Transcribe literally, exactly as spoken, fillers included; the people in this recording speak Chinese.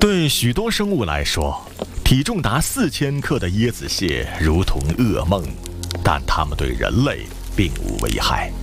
对许多生物来说，体重达四千克的椰子蟹如同噩梦，但它们对人类并无危害。